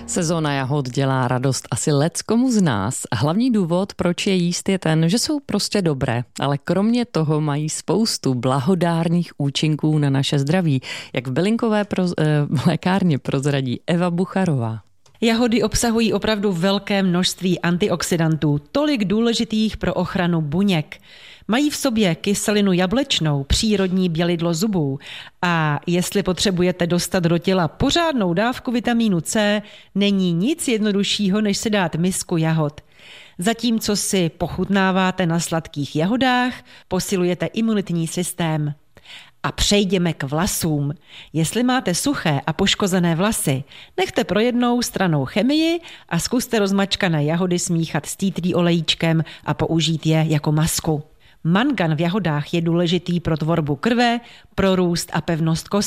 Sezóna jahod dělá radost asi leckomu z nás. Hlavní důvod, proč je jíst, je ten, že jsou prostě dobré, ale kromě toho mají spoustu blahodárných účinků na naše zdraví, jak v bylinkové lékárně prozradí Eva Bucharová. Jahody obsahují opravdu velké množství antioxidantů, tolik důležitých pro ochranu buněk. Mají v sobě kyselinu jablečnou, přírodní bělidlo zubů a jestli potřebujete dostat do těla pořádnou dávku vitamínu C, není nic jednoduššího, než si dát misku jahod. Zatímco si pochutnáváte na sladkých jahodách, posilujete imunitní systém. A přejdeme k vlasům. Jestli máte suché a poškozené vlasy, nechte pro jednou stranou chemii a zkuste rozmačkané jahody smíchat s tea tree olejčkem a použít je jako masku. Mangan v jahodách je důležitý pro tvorbu krve, pro růst a pevnost kostí.